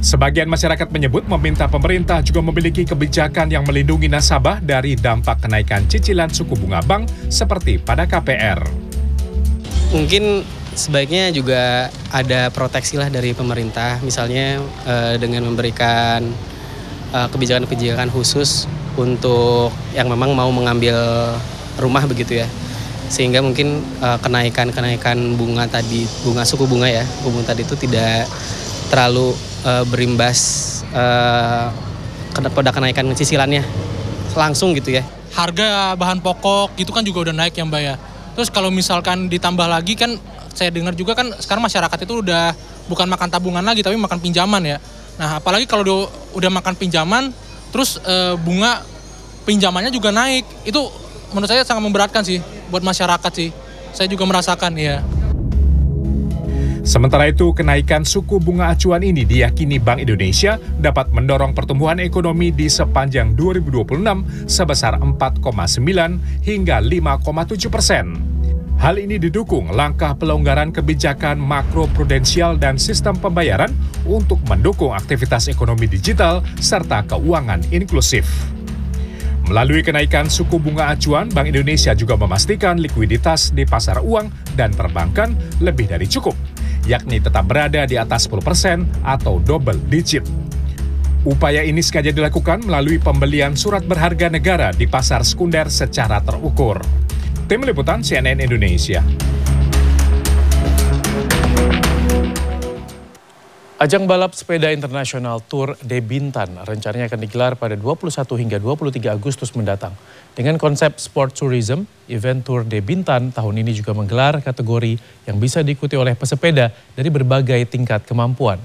Sebagian masyarakat menyebut meminta pemerintah juga memiliki kebijakan yang melindungi nasabah dari dampak kenaikan cicilan suku bunga bank seperti pada KPR. Mungkin sebaiknya juga ada proteksi lah dari pemerintah, misalnya dengan memberikan kebijakan-kebijakan khusus untuk yang memang mau mengambil rumah begitu ya. Sehingga mungkin kenaikan bunga tadi, suku bunga ya, tadi itu tidak terlalu berimbas pada kenaikan cicilannya langsung gitu ya. Harga bahan pokok gitu kan juga udah naik ya Mbak ya. Terus kalau misalkan ditambah lagi kan saya dengar juga kan sekarang masyarakat itu udah bukan makan tabungan lagi tapi makan pinjaman ya. Nah apalagi kalau udah makan pinjaman terus bunga pinjamannya juga naik. Itu menurut saya sangat memberatkan sih buat masyarakat sih. Saya juga merasakan ya. Sementara itu, kenaikan suku bunga acuan ini diyakini Bank Indonesia dapat mendorong pertumbuhan ekonomi di sepanjang 2026 sebesar 4,9 hingga 5,7%. Hal ini didukung langkah pelonggaran kebijakan makroprudensial dan sistem pembayaran untuk mendukung aktivitas ekonomi digital serta keuangan inklusif. Melalui kenaikan suku bunga acuan, Bank Indonesia juga memastikan likuiditas di pasar uang dan perbankan lebih dari cukup, yakni tetap berada di atas 10% atau double digit. Upaya ini sengaja dilakukan melalui pembelian surat berharga negara di pasar sekunder secara terukur. Tim Liputan CNN Indonesia. Ajang balap sepeda internasional Tour de Bintan rencananya akan digelar pada 21 hingga 23 Agustus mendatang. Dengan konsep sport tourism, event Tour de Bintan tahun ini juga menggelar kategori yang bisa diikuti oleh pesepeda dari berbagai tingkat kemampuan.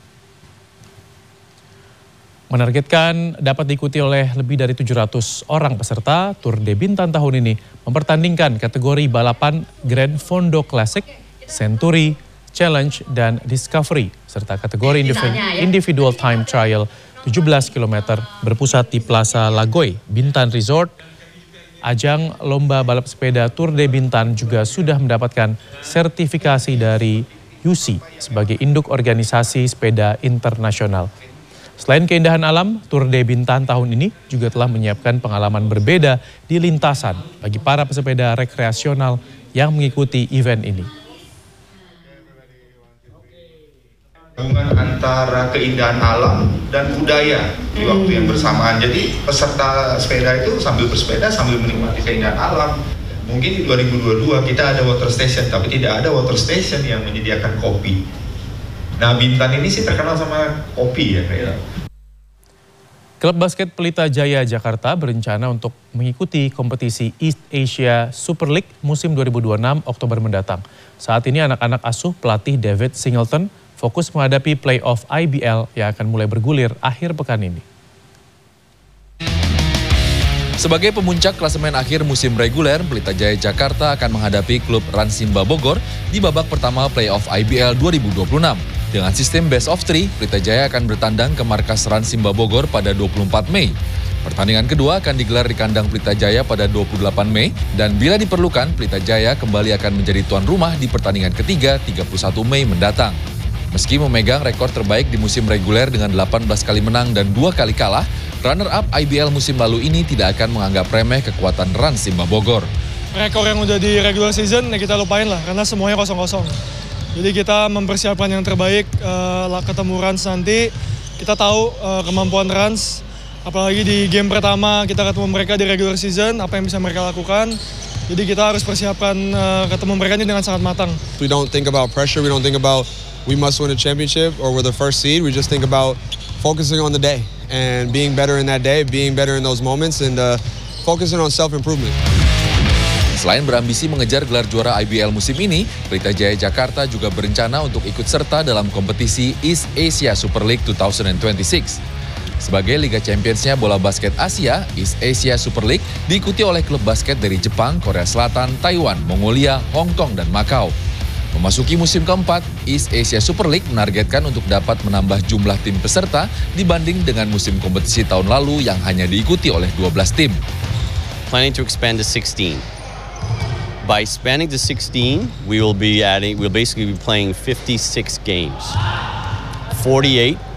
Menargetkan dapat diikuti oleh lebih dari 700 orang peserta, Tour de Bintan tahun ini mempertandingkan kategori balapan Grand Fondo Classic, Century, Challenge, dan Discovery, serta kategori individual time trial 17 km berpusat di Plaza Lagoy, Bintan Resort. Ajang lomba balap sepeda Tour de Bintan juga sudah mendapatkan sertifikasi dari UCI sebagai induk organisasi sepeda internasional. Selain keindahan alam, Tour de Bintan tahun ini juga telah menyiapkan pengalaman berbeda di lintasan bagi para pesepeda rekreasional yang mengikuti event ini. Hubungan antara keindahan alam dan budaya di waktu yang bersamaan. Jadi peserta sepeda itu sambil bersepeda sambil menikmati keindahan alam. Mungkin di 2022 kita ada water station, tapi tidak ada water station yang menyediakan kopi. Nah, Bintan ini sih terkenal sama kopi ya kayaknya. Klub basket Pelita Jaya Jakarta berencana untuk mengikuti kompetisi East Asia Super League musim 2026 Oktober mendatang. Saat ini anak-anak asuh pelatih David Singleton fokus menghadapi playoff IBL yang akan mulai bergulir akhir pekan ini. Sebagai pemuncak klasemen akhir musim reguler, Pelita Jaya Jakarta akan menghadapi klub Ransimba Bogor di babak pertama playoff IBL 2026. Dengan sistem best of 3, Pelita Jaya akan bertandang ke markas Ransimba Bogor pada 24 Mei. Pertandingan kedua akan digelar di kandang Pelita Jaya pada 28 Mei, dan bila diperlukan, Pelita Jaya kembali akan menjadi tuan rumah di pertandingan ketiga 31 Mei mendatang. Meski memegang rekor terbaik di musim reguler dengan 18 kali menang dan 2 kali kalah, runner-up IBL musim lalu ini tidak akan menganggap remeh kekuatan Ransimba Bogor. Rekor yang udah di regular season ya kita lupain lah, karena semuanya 0-0. Jadi kita mempersiapkan yang terbaik, ketemu Rans nanti, kita tahu kemampuan Rans, apalagi di game pertama kita ketemu mereka di regular season, apa yang bisa mereka lakukan. Jadi kita harus persiapkan ketemu mereka ini dengan sangat matang. We don't think about pressure, we don't think about we must win a championship or we're the first seed. We just think about focusing on the day and being better in that day, being better in those moments, and focusing on self-improvement. Selain berambisi mengejar gelar juara IBL musim ini, Pelita Jaya Jakarta juga berencana untuk ikut serta dalam kompetisi East Asia Super League 2026. Sebagai Liga Champions-nya bola basket Asia, East Asia Super League diikuti oleh klub basket dari Jepang, Korea Selatan, Taiwan, Mongolia, Hong Kong, dan Macau. Memasuki musim keempat, East Asia Super League menargetkan untuk dapat menambah jumlah tim peserta dibanding dengan musim kompetisi tahun lalu yang hanya diikuti oleh 12 tim. Planning to expand to 16. By expanding to 16, we'll basically be playing 56 games. 48